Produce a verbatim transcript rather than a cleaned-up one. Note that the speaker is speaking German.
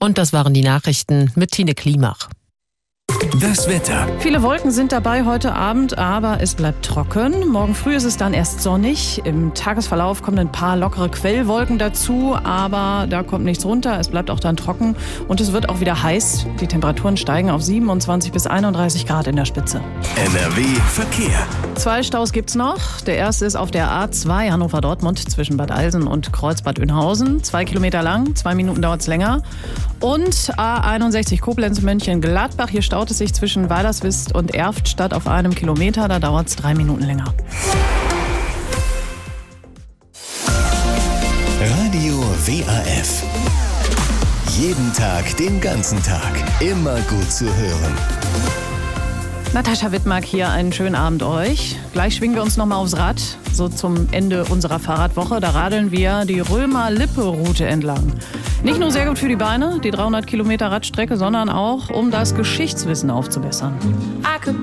Und das waren die Nachrichten mit Tine Klimach. Das Wetter. Viele Wolken sind dabei heute Abend, aber es bleibt trocken. Morgen früh ist es dann erst sonnig. Im Tagesverlauf kommen ein paar lockere Quellwolken dazu, aber da kommt nichts runter. Es bleibt auch dann trocken und es wird auch wieder heiß. Die Temperaturen steigen auf siebenundzwanzig bis einunddreißig Grad in der Spitze. N R W Verkehr. Zwei Staus gibt's noch. Der erste ist auf der A zwei Hannover-Dortmund zwischen Bad Alsen und Kreuzbad Oeynhausen. Zwei Kilometer lang, zwei Minuten dauert's länger. Und A einundsechzig Koblenz-Mönchengladbach. Hier staut es sich zwischen Weilerswist und Erftstadt auf einem Kilometer. Da dauert es drei Minuten länger. Radio W A F. Jeden Tag, den ganzen Tag. Immer gut zu hören. Natascha Wittmark hier, einen schönen Abend euch. Gleich schwingen wir uns nochmal aufs Rad, so zum Ende unserer Fahrradwoche. Da radeln wir die Römer-Lippe-Route entlang. Nicht nur sehr gut für die Beine, die dreihundert Kilometer Radstrecke, sondern auch, um das Geschichtswissen aufzubessern. I could